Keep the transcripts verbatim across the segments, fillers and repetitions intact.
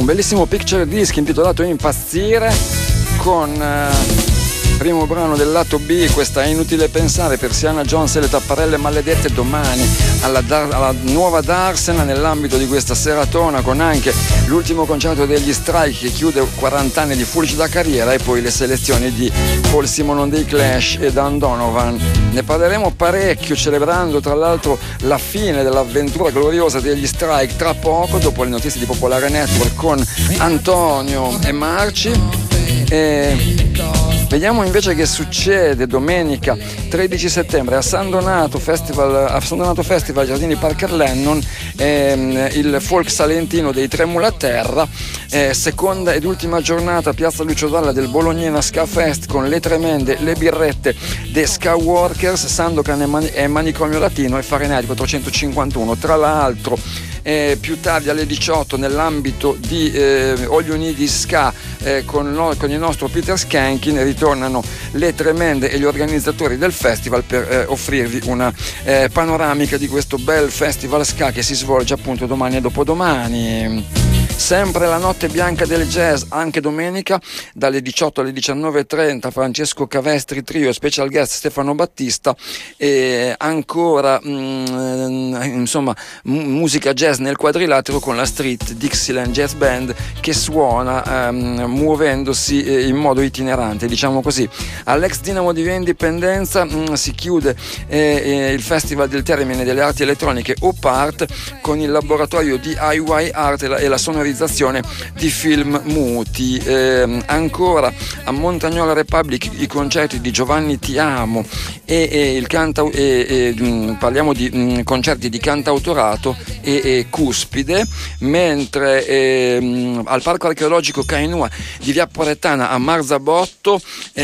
un bellissimo picture disc intitolato Impazzire, con eh, primo brano del lato B, questa È inutile pensare, Persiana Jones e le tapparelle maledette, domani alla, Dar- alla nuova Darsena, nell'ambito di questa seratona, con anche l'ultimo concerto degli Strike che chiude quaranta anni di fulgida carriera, e poi le selezioni di Paul Simonon dei Clash e Dan Donovan. Ne parleremo parecchio, celebrando tra l'altro la fine dell'avventura gloriosa degli Strike tra poco, dopo le notizie di Popolare Network con Antonio e Marci. E vediamo invece che succede domenica tredici settembre a San Donato Festival, a San Donato Festival Giardini Parker Lennon, ehm, il folk salentino dei Tre Mula a Terra, eh, seconda ed ultima giornata Piazza Lucio Dalla del Bolognena Ska Fest, con le tremende, le birrette dei Ska Workers, Sandokan e, Man- e Manicomio Latino e Fahrenheit quattrocentocinquantuno. Tra l'altro eh, più tardi alle diciotto, nell'ambito di eh, All You Need Is Ska, eh, con, no, con il nostro Peter Skankin, ritornano le tremende e gli organizzatori del festival per eh, offrirvi una eh, panoramica di questo bel festival ska che si svolge appunto domani e dopodomani. Sempre la notte bianca del jazz, anche domenica dalle diciotto alle diciannove e trenta, Francesco Cavestri Trio, special guest Stefano Battista, e ancora mh, insomma m- musica jazz nel quadrilatero con la Street Dixieland Jazz Band che suona ehm, muovendosi eh, in modo itinerante, diciamo così. All'ex Dinamo di Via Indipendenza mh, si chiude eh, eh, il Festival del Termine delle Arti Elettroniche O P A R T, con il laboratorio D I Y Art e la, e la sonorizzazione di film muti. Eh, ancora a Montagnola Republic i concerti di Giovanni Ti Amo e, e il canta e, e, mh, parliamo di mh, concerti di cantautorato e, e cuspide, mentre eh, mh, al Parco Archeologico Cainua di Via Poretana a Marzabotto,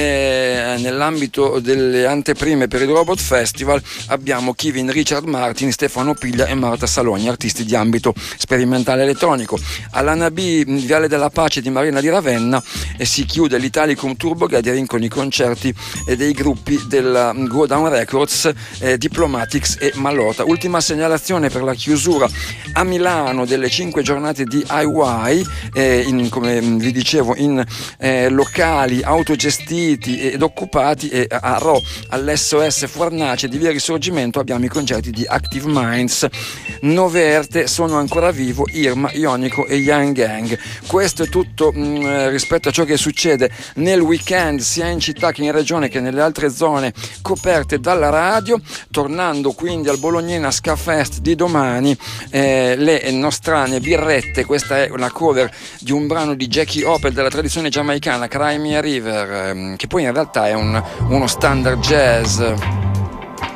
eh, nell'ambito delle anteprime per il Robot Festival, abbiamo Kevin Richard Martin, Stefano Piglia e Marta Salogni, artisti di ambito sperimentale elettronico. All'Anna B, Viale della Pace di Marina di Ravenna, e si chiude l'Italicum Turbo Gathering con i concerti eh, dei gruppi della Go Down Records, eh, Diplomatics e Malota. Ultima segnalazione per la chiusura a Milano delle cinque giornate di I Y, eh, in, come vi dicevo, in eh, locali autogestiti ed occupati, e a Ro all'S O S Fornace di Via Risorgimento abbiamo i concerti di Active Minds, Noverte, Sono Ancora Vivo, Irma, Ionico e Young Gang. Questo è tutto mh, rispetto a ciò che succede nel weekend sia in città che in regione che nelle altre zone coperte dalla radio. Tornando quindi al Bolognena Ska Fest di domani, eh, le nostrane birrette, questa è una cover di un brano di Jackie Opel della tradizione giamaicana, Cry Me a River, ehm, che poi in realtà è un, uno standard jazz.